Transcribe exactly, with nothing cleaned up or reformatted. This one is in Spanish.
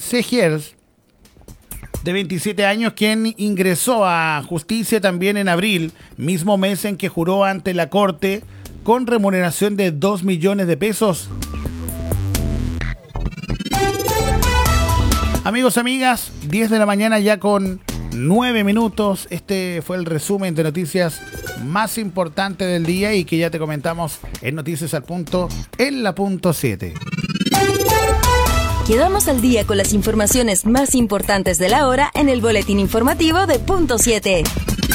Segers, de veintisiete años, quien ingresó a justicia también en abril, mismo mes en que juró ante la corte con remuneración de dos millones de pesos. Amigos, amigas, diez de la mañana ya con nueve minutos. Este fue el resumen de noticias más importantes del día y que ya te comentamos en Noticias al Punto en la punto siete. Quedamos al día con las informaciones más importantes de la hora en el boletín informativo de punto siete.